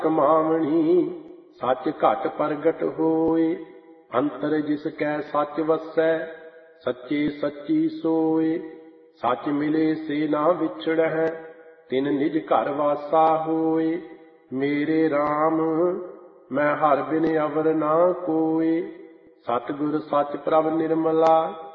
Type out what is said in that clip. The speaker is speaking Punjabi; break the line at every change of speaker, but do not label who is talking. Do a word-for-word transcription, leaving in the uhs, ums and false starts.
ਕਮਾਵਣੀ ਸੱਚ ਘਟ ਪ੍ਰਗਟ ਹੋਏ। ਅੰਤਰ ਜਿਸ ਕੈ ਸੱਚ ਵਸੈ ਸੱਚੇ ਸੱਚੀ ਸੋਏ। ਸੱਚ ਮਿਲੇ ਸੇ ਨਾ ਵਿਛੜਹਿ ਤਿਨ ਨਿਜ ਘਰ ਵਾਸਾ ਹੋਏ। ਮੇਰੇ RAM ਮੈਂ ਹਰ ਬਿਨ ਅਵਰ ਨਾ ਕੋਏ। ਸਤਿਗੁਰ ਸੱਚ ਪ੍ਰਭ ਨਿਰਮਲਾ